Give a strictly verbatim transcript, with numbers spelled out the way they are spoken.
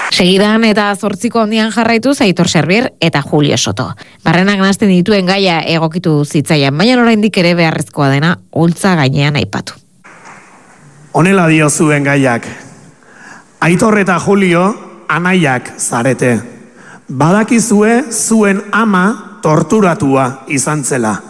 Segidan eta zortziko handian jarraitu Aitor Servir eta Julio Soto. Barrenak nahasten dituen gaia egokitu zitzaian, baina oraindik ere beharrezkoa dena holtza gainean aipatu. Honela dio zuen gaiak. Aitor eta Julio anaiak zarete. Badakizue zuen ama torturatua izan zela.